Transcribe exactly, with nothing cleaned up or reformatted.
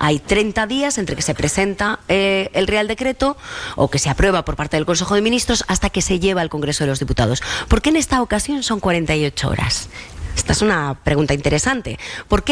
Hay treinta días entre que se presenta eh, el Real Decreto o que se aprueba por parte del Consejo de Ministros hasta que se lleva al Congreso de los Diputados. ¿Por qué en esta ocasión son cuarenta y ocho horas? Esta es una pregunta interesante. ¿Por qué